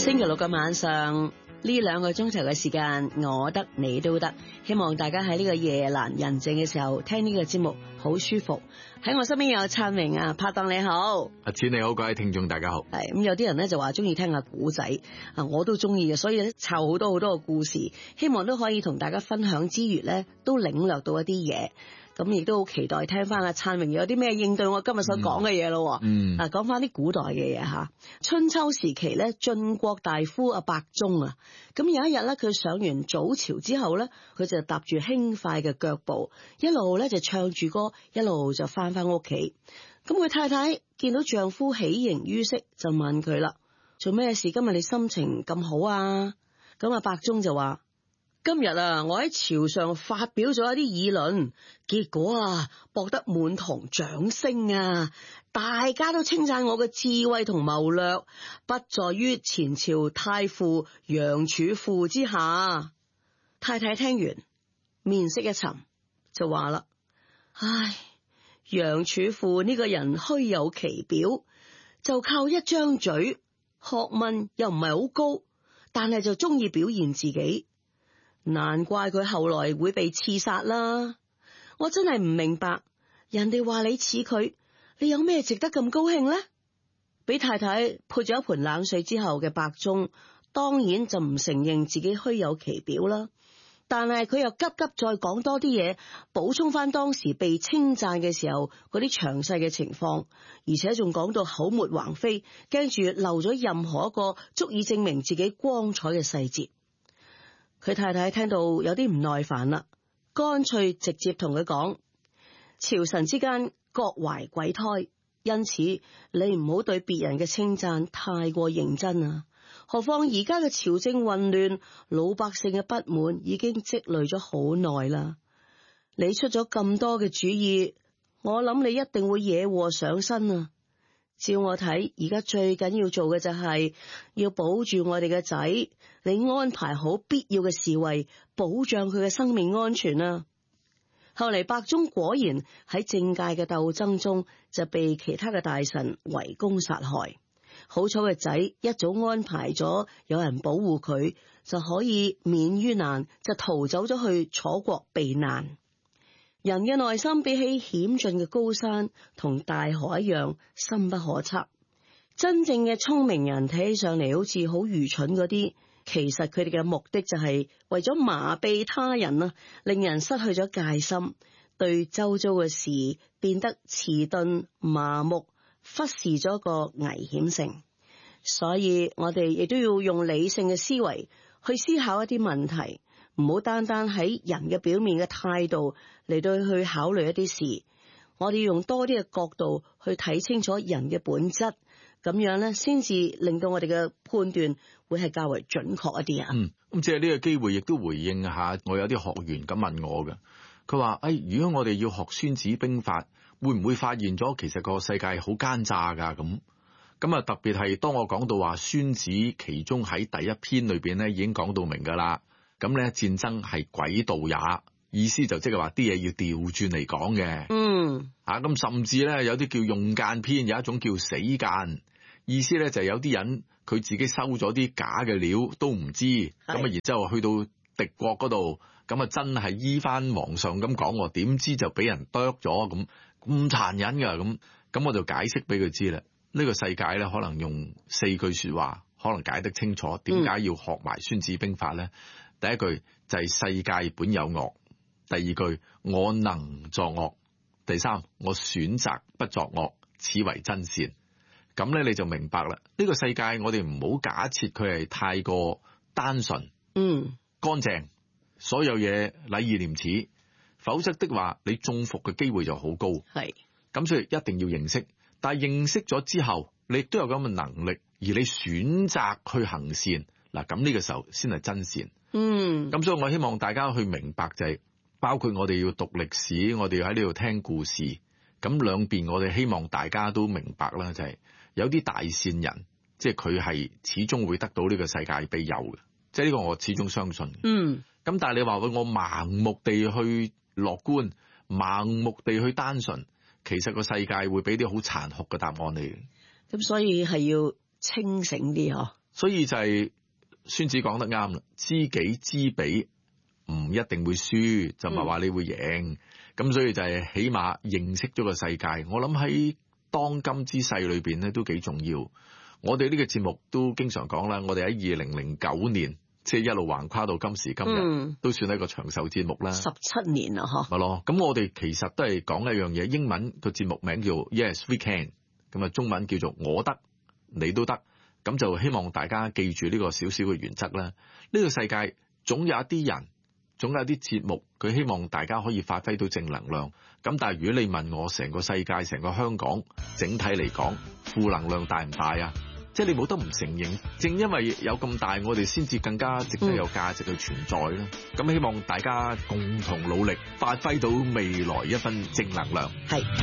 星期六嘅晚上呢2個鐘頭嘅時間，我得你都得。希望大家喺呢個夜闌人靜嘅時候聽呢個節目好舒服。喺我身邊有燦榮啊，拍檔你好。 阿錢你好，各位聽眾大家好。 係咁，有啲人咧就話中意聽下古仔啊，我都中意嘅，所以咧湊好多嘅故事，希望都可以同大家分享之餘咧，都領略到一啲嘢。咁亦都好期待聽翻阿燦榮有啲咩應對我今日所講嘅嘢咯。講翻啲古代嘅嘢吓。春秋時期咧，晉國大夫阿伯宗啊，咁有一日咧，佢上完早朝之後咧，佢就踏住輕快嘅腳步，一路咧就唱住歌，一路就翻屋企。咁佢太太見到丈夫喜形於色，就問佢啦：做咩事？今日你心情咁好啊？咁阿伯宗就話：今日啊，我喺朝上發表咗一啲議論，結果啊，博得滿堂掌聲啊！大家都稱讚我嘅智慧同謀略，不在於前朝太傅楊處父之下。太太聽完，面色一沉，就話啦：唉，楊處父呢個人虛有其表，就靠一張嘴，學問又唔係好高，但係就中意表現自己。難怪佢後來會被刺殺啦！我真係唔明白，人哋話你似佢，你有咩值得咁高興呢？俾太太潑咗一盆冷水之後嘅伯宗，當然就唔承認自己虛有其表啦。但係佢又急急再講多啲嘢，補充翻當時被稱讚嘅時候嗰啲詳細嘅情況，而且仲講到口沫橫飛，驚住漏咗任何一個足以證明自己光彩嘅細節。佢太太聽到有啲唔耐煩啦，乾脆直接同佢講：朝臣之間各懷鬼胎，因此你唔好對別人嘅稱讚太過認真啊！何況而家嘅朝政混亂，老百姓嘅不滿已經積累咗好耐啦。你出咗咁多嘅主意，我諗你一定會惹禍上身啊！照我睇，而家最緊要做嘅就係要保住我哋嘅仔，你安排好必要嘅侍衛，保障佢嘅生命安全啊！後嚟伯宗果然喺政界嘅鬥爭中就被其他嘅大臣圍攻殺害。好彩嘅仔一早安排咗有人保護佢，就可以免於難，就逃走咗去楚國避難。人嘅內心比起險峻嘅高山同大海一樣深不可測。真正嘅聰明人睇起上嚟好似好愚蠢嗰啲，其實佢哋嘅目的就係為咗麻痹他人啊，令人失去咗戒心，對周遭嘅事變得遲鈍麻木，忽視咗個危險性。所以我哋亦都要用理性嘅思維去思考一啲問題，唔好單單喺人嘅表面嘅態度嚟到去考慮一啲事。我哋要用多啲嘅角度去睇清楚人嘅本質，咁樣咧先至令到我哋嘅判斷會係較為準確一啲啊。 咁即係呢個機會亦都回應下，我有啲學員咁問我嘅，佢話：如果我哋要學孫子兵法，會唔會發現咗其實個世界好奸詐㗎？咁啊，特別係當我講到話孫子其中喺第一篇裏邊咧已經講到明㗎啦。咁咧戰爭係詭道也，意思就即係話啲嘢要調轉嚟講嘅。咁甚至咧有啲叫用間篇，有一種叫死間，意思咧就係有啲人佢自己收咗啲假嘅料都唔知，咁啊然之後去到敵國嗰度，咁啊真係依翻皇上咁講，點知就俾人剁咗，咁殘忍㗎。咁我就解釋俾佢知啦。呢個世界咧可能用4句說話可能解得清楚，點解要學埋孫子兵法咧？第一句就係世界本有惡，第二句我能作惡，第三我選擇不作惡，此為真善。咁咧你就明白啦。呢個世界我哋唔好假設佢係太過單純、乾淨，所有嘢禮義廉恥，否則的話你中伏嘅機會就好高。係咁，所以一定要認識。但係認識咗之後，你亦都有咁嘅能力，而你選擇去行善嗱，咁呢個時候先係真善。咁所以我希望大家去明白就係，包括我哋要讀歷史，我哋要喺呢度聽故事，咁兩邊我哋希望大家都明白啦，就係有啲大善人，即係佢係始終會得到呢個世界庇佑嘅，即係呢個我始終相信。咁但係你話我盲目地去樂觀，盲目地去單純，其實個世界會俾啲好殘酷嘅答案你嘅。 咁所以係要清醒啲嗬。 所以就係孫子講得啱啦，知己知彼唔一定會輸，就唔係話你會贏。咁所以就係起碼認識咗個世界，我諗喺當今之世裏邊咧都幾重要。我哋呢個節目都經常講啦，我哋喺2009年即係一路橫跨到今時今日，都算係一個長壽節目啦。 17年啦，嗬。 係咯，咁我哋其實都係講一樣嘢，英文個節目名叫 Yes We Can， 咁啊中文叫做我得你都得，咁就希望大家記住呢個少少嘅原則啦。呢個世界總有一啲人，總有啲節目，佢希望大家可以發揮到正能量。咁但係如果你問我成個世界、成個香港整體嚟講，負能量大唔大啊？即係你冇得唔承認，正因為有咁大，我哋先至更加值得有價值去存在啦。咁希望大家共同努力，發揮到未來一份正能量。 係。